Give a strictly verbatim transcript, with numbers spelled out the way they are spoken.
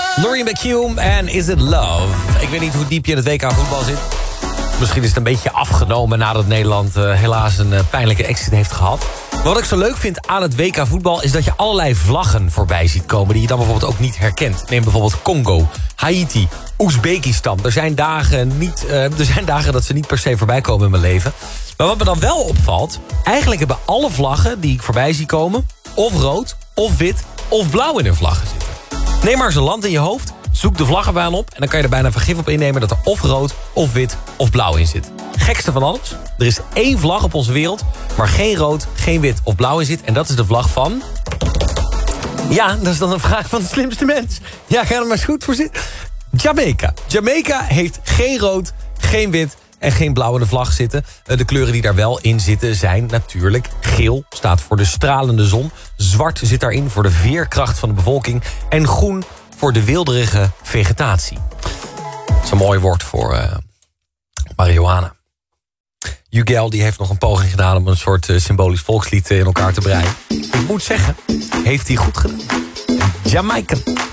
Loreen McHugh en Is It Love? Ik weet niet hoe diep je in het W K voetbal zit. Misschien is het een beetje afgenomen nadat Nederland uh, helaas een uh, pijnlijke exit heeft gehad. Maar wat ik zo leuk vind aan het W K voetbal is dat je allerlei vlaggen voorbij ziet komen die je dan bijvoorbeeld ook niet herkent. Neem bijvoorbeeld Congo, Haiti, Oezbekistan. Er zijn dagen, niet, uh, er zijn dagen dat ze niet per se voorbij komen in mijn leven. Maar wat me dan wel opvalt, eigenlijk hebben alle vlaggen die ik voorbij zie komen of rood, of wit, of blauw in hun vlaggen zitten. Neem maar eens een land in je hoofd, zoek de vlaggenbaan op en dan kan je er bijna vergif op innemen dat er of rood, of wit, of blauw in zit. Gekste van alles, er is één vlag op onze wereld waar geen rood, geen wit of blauw in zit en dat is de vlag van... Ja, dat is dan een vraag van de slimste mens. Ja, ga er maar eens goed voor zitten. Jamaica. Jamaica heeft geen rood, geen wit en geen blauw in de vlag zitten. De kleuren die daar wel in zitten zijn natuurlijk geel, staat voor de stralende zon. Zwart zit daarin voor de veerkracht van de bevolking. En groen voor de weelderige vegetatie. Dat is een mooi woord voor uh, marihuana. Jugel die heeft nog een poging gedaan om een soort uh, symbolisch volkslied in elkaar te breien. Ik moet zeggen, heeft hij goed gedaan. Jamaican.